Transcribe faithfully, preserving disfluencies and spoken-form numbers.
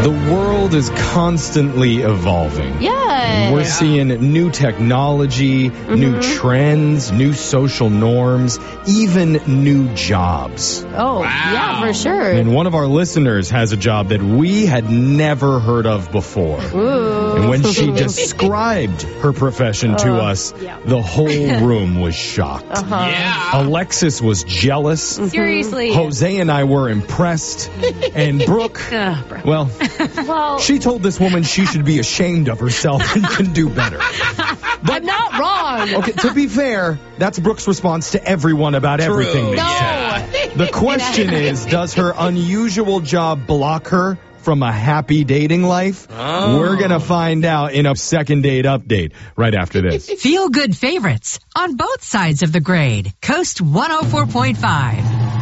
The world is constantly evolving. Yeah. We're seeing new technology, mm-hmm. new trends, new social norms, even new jobs. Oh, wow. Yeah, for sure. And one of our listeners has a job that we had never heard of before. Ooh. And when she described her profession to uh, us, yeah. the whole room was shocked. Uh-huh. Yeah. Alexis was jealous. Mm-hmm. Seriously. Jose and I were impressed. And Brooke, uh, Brooke. well, well, she told this woman she should be ashamed of herself and can do better. But, I'm not wrong. Okay, to be fair, that's Brooke's response to everyone about True. everything they no. said. The question is, does her unusual job block her from a happy dating life? Oh. We're going to find out in a second date update right after this. Feel good favorites on both sides of the grade. Coast one oh four point five.